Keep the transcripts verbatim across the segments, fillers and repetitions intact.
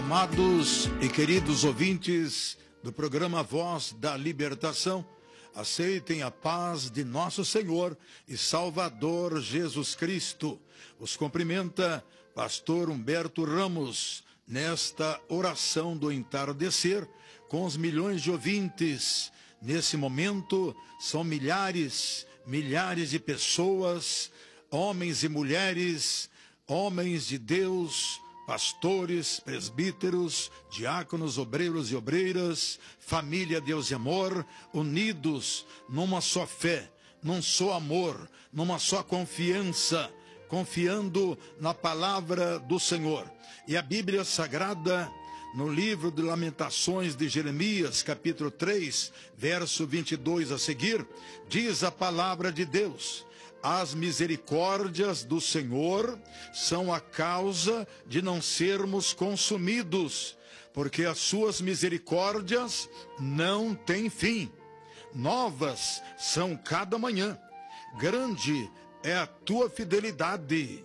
Amados e queridos ouvintes do programa Voz da Libertação, aceitem a paz de nosso Senhor e Salvador Jesus Cristo. Os cumprimenta pastor Humberto Ramos, nesta oração do entardecer, com os milhões de ouvintes. Nesse momento, são milhares, milhares de pessoas, homens e mulheres, homens de Deus, pastores, presbíteros, diáconos, obreiros e obreiras, família Deus e Amor, unidos numa só fé, num só amor, numa só confiança, confiando na palavra do Senhor. E a Bíblia Sagrada, no livro de Lamentações de Jeremias, capítulo três, verso vinte e dois a seguir, diz a palavra de Deus: as misericórdias do Senhor são a causa de não sermos consumidos, porque as suas misericórdias não têm fim. Novas são cada manhã, grande é a tua fidelidade.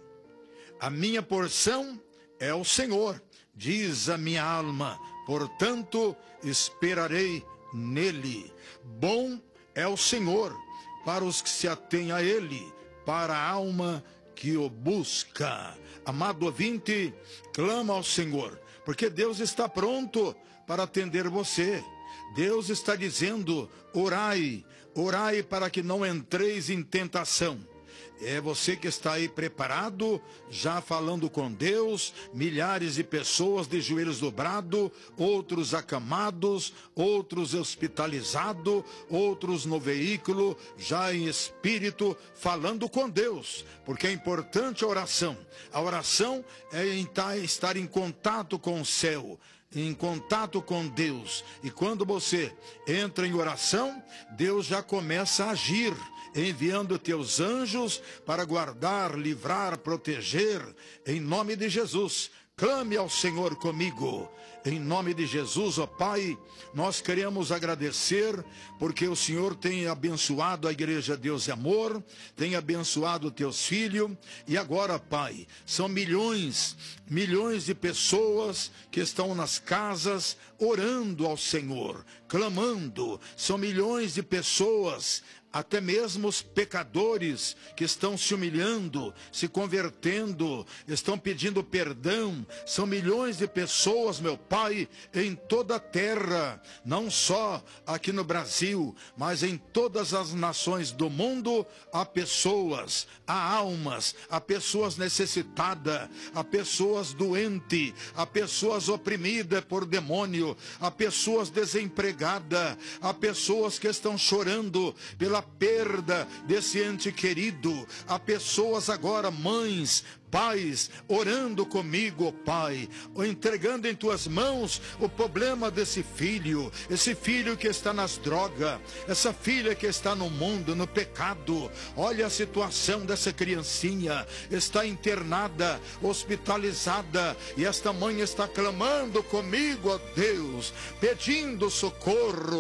A minha porção é o Senhor, diz a minha alma, portanto esperarei nele. Bom é o Senhor para os que se atêm a Ele, para a alma que o busca. Amado ouvinte, clama ao Senhor, porque Deus está pronto para atender você. Deus está dizendo: orai, orai para que não entreis em tentação. É você que está aí preparado, já falando com Deus, milhares de pessoas de joelhos dobrados, outros acamados, outros hospitalizados, outros no veículo, já em espírito, falando com Deus, porque é importante a oração. A oração é estar em contato com o céu, em contato com Deus. E quando você entra em oração, Deus já começa a agir, enviando teus anjos para guardar, livrar, proteger, em nome de Jesus. Clame ao Senhor comigo, em nome de Jesus. Ó Pai, nós queremos agradecer, porque o Senhor tem abençoado a Igreja Deus e Amor, tem abençoado teus filhos, e agora, Pai, são milhões, milhões de pessoas que estão nas casas, orando ao Senhor, clamando. São milhões de pessoas, até mesmo os pecadores, que estão se humilhando, se convertendo, estão pedindo perdão. São milhões de pessoas, meu Pai, em toda a terra, não só aqui no Brasil, mas em todas as nações do mundo. Há pessoas, há almas, há pessoas necessitadas, há pessoas doentes, há pessoas oprimidas por demônio, há pessoas desempregadas, há pessoas que estão chorando pela perda desse ente querido. Há pessoas agora, mães, pais, orando comigo, ó Pai, entregando em tuas mãos o problema desse filho, esse filho que está nas drogas, essa filha que está no mundo, no pecado. Olha a situação dessa criancinha, está internada, hospitalizada, e esta mãe está clamando comigo, ó Deus, pedindo socorro.